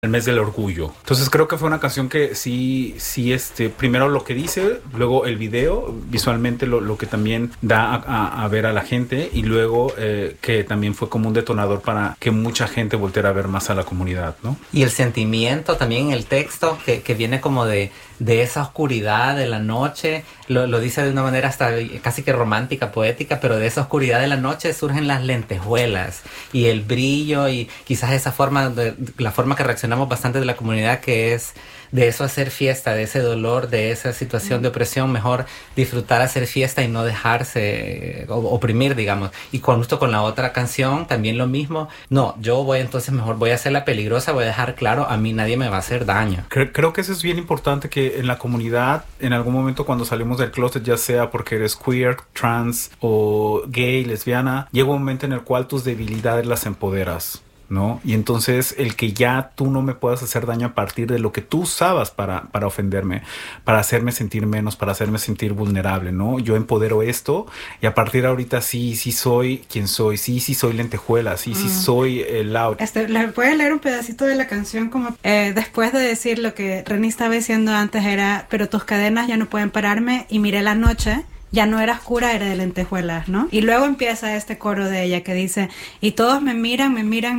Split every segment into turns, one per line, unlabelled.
el mes del orgullo. Entonces creo que fue una canción que sí, primero lo que dice, luego el video, visualmente lo que también da a ver a la gente, y luego que también fue como un detonador para que mucha gente volteara a ver más a la comunidad, ¿no?
Y el sentimiento también en el texto que viene como de esa oscuridad de la noche, lo dice de una manera hasta casi que romántica, poética, pero de esa oscuridad de la noche surgen las lentejuelas y el brillo y quizás esa forma, la forma que reaccionamos bastante de la comunidad, que es de eso hacer fiesta, de ese dolor, de esa situación de opresión, mejor disfrutar, hacer fiesta y no dejarse oprimir, digamos. Y justo con la otra canción, también lo mismo. No, yo voy entonces mejor, voy a hacerla peligrosa, voy a dejar claro, a mí nadie me va a hacer daño.
Creo que eso es bien importante, que en la comunidad, en algún momento cuando salimos del closet, ya sea porque eres queer, trans o gay, lesbiana, llega un momento en el cual tus debilidades las empoderas, ¿no? Y entonces el que ya tú no me puedas hacer daño a partir de lo que tú usabas para ofenderme, para hacerme sentir menos, para hacerme sentir vulnerable, ¿no? Yo empodero esto y a partir de ahorita sí soy quien soy, sí soy lentejuela, sí soy loud.
¿Le puedes leer un pedacito de la canción? Como después de decir lo que Reni estaba diciendo antes era, pero tus cadenas ya no pueden pararme, y miré la noche, ya no era oscura, era de lentejuelas, ¿no? Y luego empieza este coro de ella que dice, y todos me miran,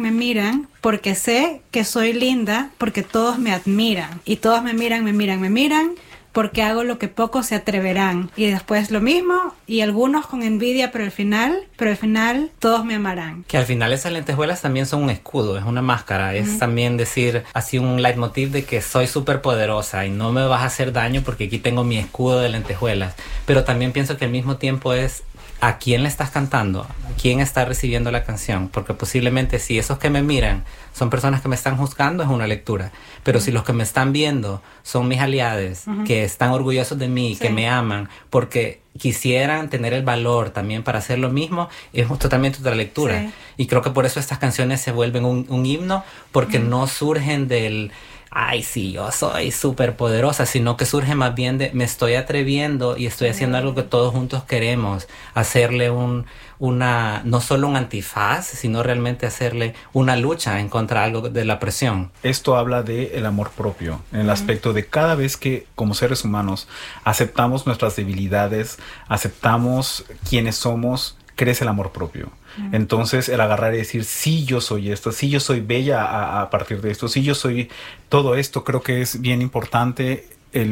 porque sé que soy linda, porque todos me admiran. Y todos me miran, porque hago lo que pocos se atreverán. Y después lo mismo, y algunos con envidia, pero al final todos me amarán.
Que al final esas lentejuelas también son un escudo, es una máscara, es también decir así un leitmotiv de que soy súper poderosa y no me vas a hacer daño porque aquí tengo mi escudo de lentejuelas. Pero también pienso que al mismo tiempo es a quién le estás cantando, quién está recibiendo la canción, porque posiblemente si esos que me miran son personas que me están juzgando, es una lectura, pero si los que me están viendo son mis aliados, que están orgullosos de mí, que me aman, porque quisieran tener el valor también para hacer lo mismo, es totalmente otra lectura. Y creo que por eso estas canciones se vuelven un himno, porque no surgen del ay, sí, yo soy súper poderosa, sino que surge más bien de me estoy atreviendo y estoy haciendo algo que todos juntos queremos, hacerle no solo un antifaz, sino realmente hacerle una lucha en contra de algo de la presión.
Esto habla de el amor propio, en el aspecto de cada vez que como seres humanos aceptamos nuestras debilidades, aceptamos quiénes somos, crece el amor propio. Entonces el agarrar y decir sí, yo soy esto, sí, yo soy bella a partir de esto, sí, yo soy todo esto, creo que es bien importante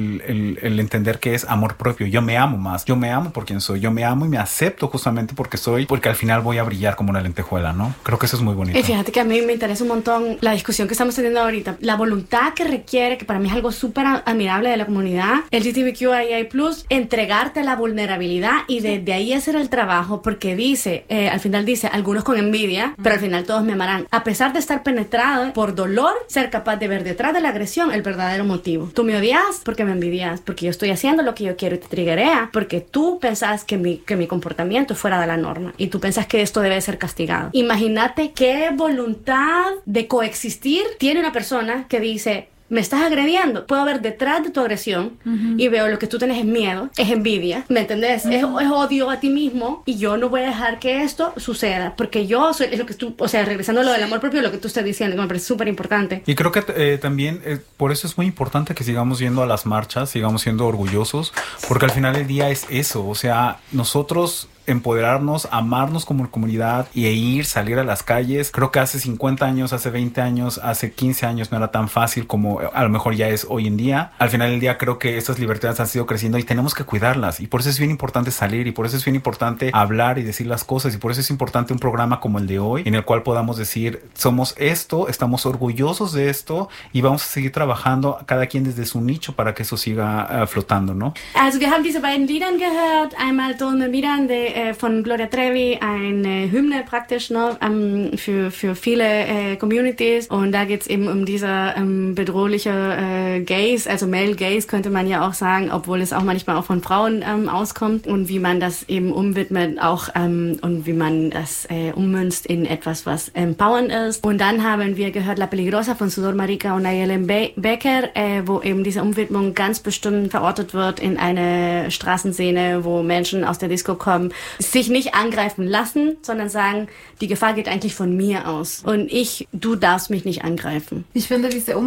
el entender que es amor propio. Yo me amo más, yo me amo por quien soy, yo me amo y me acepto justamente porque soy, porque al final voy a brillar como una lentejuela, ¿no? Creo que eso es muy bonito.
Y fíjate que a mí me interesa un montón la discusión que estamos teniendo ahorita, la voluntad que requiere, que para mí es algo súper admirable de la comunidad LGBTQIA+, entregarte a la vulnerabilidad y desde ahí hacer el trabajo, porque dice, al final dice, algunos con envidia, pero al final todos me amarán. A pesar de estar penetrado por dolor, ser capaz de ver detrás de la agresión el verdadero motivo. Tú me odias porque me envidias, porque yo estoy haciendo lo que yo quiero y te triggerea, porque tú pensás que mi comportamiento es fuera de la norma y tú pensás que esto debe ser castigado. Imagínate qué voluntad de coexistir tiene una persona que dice, me estás agrediendo, puedo ver detrás de tu agresión y veo lo que tú tienes es miedo, es envidia, ¿me entendés? Es odio a ti mismo y yo no voy a dejar que esto suceda porque yo soy, es lo que tú, o sea, regresando a lo del amor propio, lo que tú estás diciendo, que me parece súper importante.
Y creo que también por eso es muy importante que sigamos yendo a las marchas, sigamos siendo orgullosos, porque al final del día es eso, o sea, nosotros empoderarnos, amarnos como comunidad y salir a las calles. Creo que hace 50 años, hace 20 años, hace 15 años no era tan fácil como a lo mejor ya es hoy en día. Al final del día creo que estas libertades han sido creciendo y tenemos que cuidarlas, y por eso es bien importante salir, y por eso es bien importante hablar y decir las cosas, y por eso es importante un programa como el de hoy en el cual podamos decir, somos esto, estamos orgullosos de esto y vamos a seguir trabajando cada quien desde su nicho para que eso siga flotando, ¿no?
Also wir haben diese beiden Liedern gehört, einmal Todos me miran von Gloria Trevi, eine Hymne praktisch, ne, für viele Communities, und da geht's eben um diese bedrohliche Gaze, also Male Gaze könnte man ja auch sagen, obwohl es auch manchmal auch von Frauen auskommt, und wie man das eben umwidmet auch und wie man das ummünzt in etwas, was empowernd ist. Und dann haben wir gehört La Peligrosa von Sudor Marica und Nayeli Becker, wo eben diese Umwidmung ganz bestimmt verortet wird in eine Straßenszene, wo Menschen aus der Disco kommen, sich nicht angreifen lassen, sondern sagen, die Gefahr geht eigentlich von mir aus und du darfst mich nicht angreifen.
Ich finde diese